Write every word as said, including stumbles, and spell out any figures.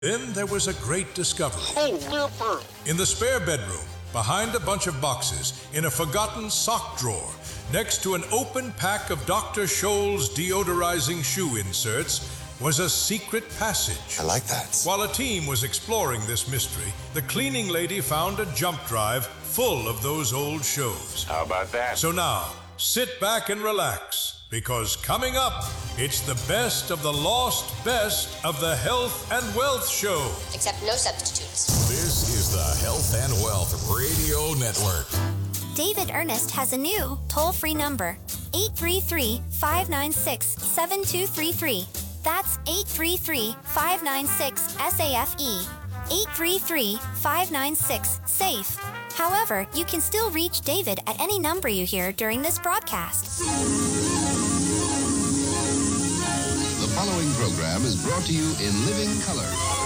Then there was a great discovery. Oh, Ripper! In the spare bedroom, behind a bunch of boxes, in a forgotten sock drawer, next to an open pack of Doctor Scholl's deodorizing shoe inserts, was a secret passage. I like that. While a team was exploring this mystery, the cleaning lady found a jump drive full of those old shows. How about that? So now, sit back and relax, because coming up, it's the best of the lost best of the Health and Wealth Show. Except no substitutes. This is the Health and Wealth Radio Network. David Ernest has a new toll-free number, eight three three, five nine six, seven two three three. That's eight three three, five nine six, S A F E. eight three three, five nine six, SAFE. However, you can still reach David at any number you hear during this broadcast. The following program is brought to you in living color.